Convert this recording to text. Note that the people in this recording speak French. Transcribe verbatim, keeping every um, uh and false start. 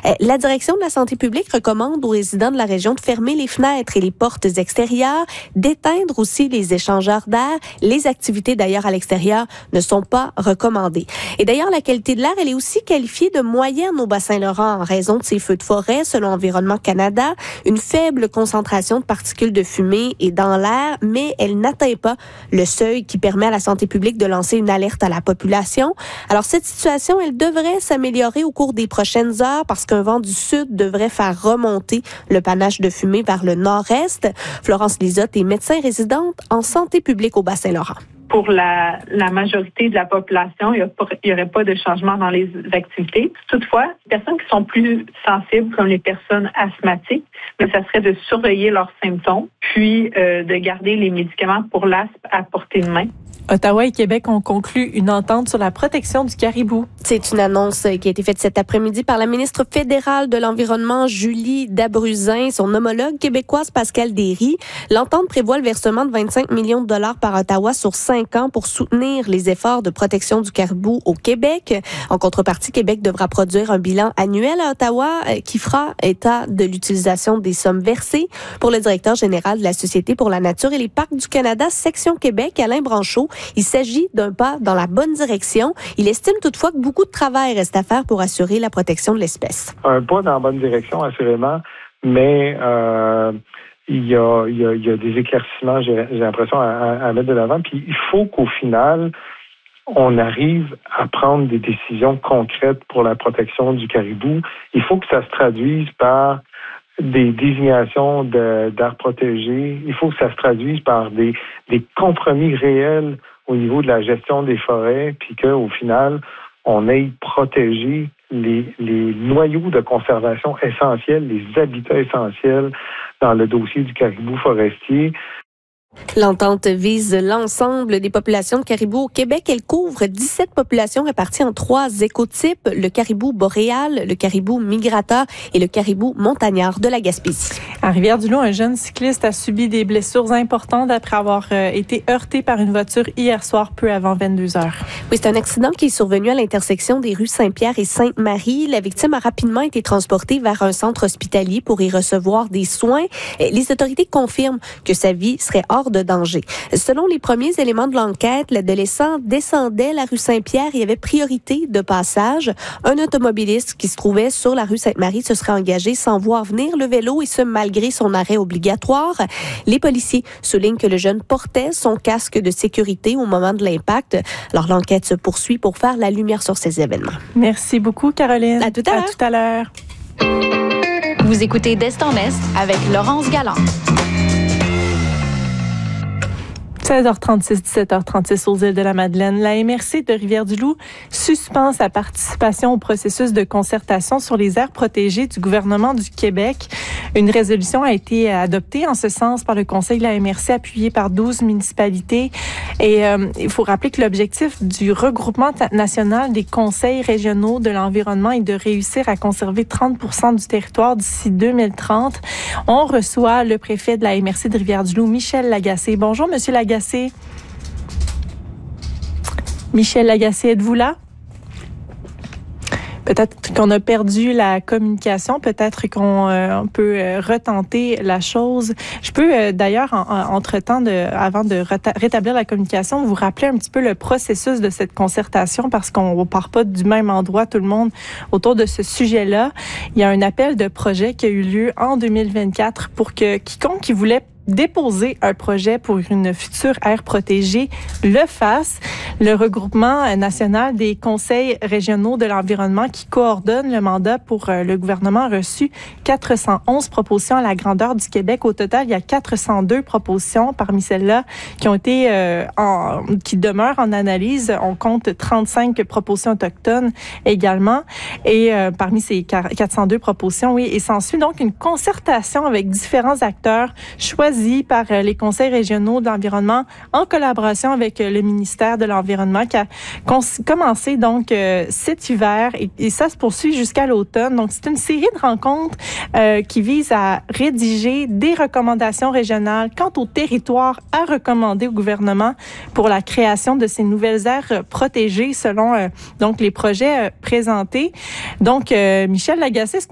Euh, la direction de la santé publique recommande aux résidents de la région de fermer les fenêtres et les portes extérieures, d'éteindre aussi les échangeurs d'air. Les activités d'ailleurs à l'extérieur ne sont pas recommandées. Et d'ailleurs, la qualité de l'air, elle est aussi qualifiée de moyenne au Bas-Saint-Laurent en raison de ces feux de forêt, selon Environnement Canada. Une faible concentration de particules de fumée est dans l'air, mais elle n'atteint pas le seuil qui permet à la santé publique de lancer une alerte à la population. Alors, cette situation, elle devrait s'améliorer au cours des prochaines heures parce qu'un vent du sud devrait faire remonter le panache de fumée vers le nord-est. Florence Lisotte est médecin résidente en santé publique au Bas-Saint-Laurent. Pour la, la majorité de la population, il n'y aurait pas de changement dans les activités. Toutefois, les personnes qui sont plus sensibles, comme les personnes asthmatiques, mais ça serait de surveiller leurs symptômes, puis euh, de garder les médicaments pour l'asthme à portée de main. Ottawa et Québec ont conclu une entente sur la protection du caribou. C'est une annonce qui a été faite cet après-midi par la ministre fédérale de l'Environnement, Julie Dabruzin, son homologue québécoise, Pascal Derry. L'entente prévoit le versement de vingt-cinq millions de dollars par Ottawa sur cinq ans pour soutenir les efforts de protection du caribou au Québec. En contrepartie, Québec devra produire un bilan annuel à Ottawa qui fera état de l'utilisation des sommes versées. Pour le directeur général de la Société pour la nature et les parcs du Canada, section Québec, Alain Branchot, il s'agit d'un pas dans la bonne direction. Il estime toutefois que beaucoup de travail reste à faire pour assurer la protection de l'espèce. Un pas dans la bonne direction, assurément, mais euh, il, y a, il, y a, il y a des éclaircissements, j'ai, j'ai l'impression, à, à mettre de l'avant. Puis il faut qu'au final, on arrive à prendre des décisions concrètes pour la protection du caribou. Il faut que ça se traduise par des désignations de, d'aires protégées. Il faut que ça se traduise par des, des compromis réels au niveau de la gestion des forêts, puis qu'au final, on ait protégé les, les noyaux de conservation essentiels, les habitats essentiels dans le dossier du caribou forestier. L'entente vise l'ensemble des populations de caribou au Québec. Elle couvre dix-sept populations réparties en trois écotypes, le caribou boréal, le caribou migrateur et le caribou montagnard de la Gaspésie. À Rivière-du-Loup, un jeune cycliste a subi des blessures importantes après avoir euh, été heurté par une voiture hier soir peu avant vingt-deux heures. Oui, c'est un accident qui est survenu à l'intersection des rues Saint-Pierre et Sainte-Marie. La victime a rapidement été transportée vers un centre hospitalier pour y recevoir des soins. Les autorités confirment que sa vie serait hors de danger. Selon les premiers éléments de l'enquête, l'adolescent descendait la rue Saint-Pierre. Il y avait priorité de passage. Un automobiliste qui se trouvait sur la rue Sainte-Marie se serait engagé sans voir venir le vélo et ce, malgré son arrêt obligatoire. Les policiers soulignent que le jeune portait son casque de sécurité au moment de l'impact. Alors, l'enquête se poursuit pour faire la lumière sur ces événements. Merci beaucoup, Caroline. À tout à l'heure. À tout à l'heure. Vous écoutez d'Est en Est avec Laurence Galland. seize heures trente-six, dix-sept heures trente-six aux îles de la Madeleine. La M R C de Rivière-du-Loup suspend sa participation au processus de concertation sur les aires protégées du gouvernement du Québec. Une résolution a été adoptée en ce sens par le Conseil de la M R C, appuyé par douze municipalités. Et euh, il faut rappeler que l'objectif du regroupement national des conseils régionaux de l'environnement est de réussir à conserver trente pour cent du territoire d'ici deux mille trente. On reçoit le préfet de la M R C de Rivière-du-Loup, Michel Lagacé. Bonjour, Monsieur Lagacé. Michel Lagacé, êtes-vous là? Peut-être qu'on a perdu la communication, peut-être qu'on euh, peut euh, retenter la chose. Je peux euh, d'ailleurs, en, en, entre-temps, de, avant de reta- rétablir la communication, vous rappeler un petit peu le processus de cette concertation parce qu'on ne part pas du même endroit, tout le monde, autour de ce sujet-là. Il y a un appel de projet qui a eu lieu en deux mille vingt-quatre pour que quiconque qui voulait déposer un projet pour une future aire protégée le fasse. Le regroupement national des conseils régionaux de l'environnement qui coordonne le mandat pour le gouvernement a reçu quatre cent onze propositions à la grandeur du Québec. Au total, il y a quatre cent deux propositions parmi celles-là qui ont été euh, en, qui demeurent en analyse. On compte trente-cinq propositions autochtones également. Et euh, parmi ces quatre cent deux propositions, oui, et s'ensuit donc une concertation avec différents acteurs choisis par les conseils régionaux de l'environnement en collaboration avec le ministère de l'Environnement qui a commencé donc euh, cet hiver et, et ça se poursuit jusqu'à l'automne. Donc, c'est une série de rencontres euh, qui visent à rédiger des recommandations régionales quant au territoire à recommander au gouvernement pour la création de ces nouvelles aires protégées selon euh, donc les projets euh, présentés. Donc, euh, Michel Lagacé,